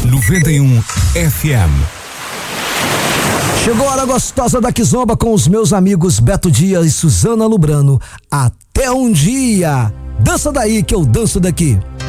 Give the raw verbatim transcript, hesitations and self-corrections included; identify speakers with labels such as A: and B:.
A: noventa e um F M.
B: Chegou a hora gostosa da Kizomba com os meus amigos Beto Dias e Suzana Lubrano. Até um dia. Dança daí que eu danço daqui.